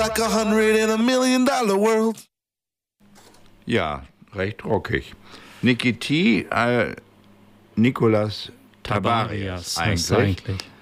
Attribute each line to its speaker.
Speaker 1: Like $100 world.
Speaker 2: Ja, recht rockig. Nicky T, Nicolas Tabarias
Speaker 3: heißt eigentlich.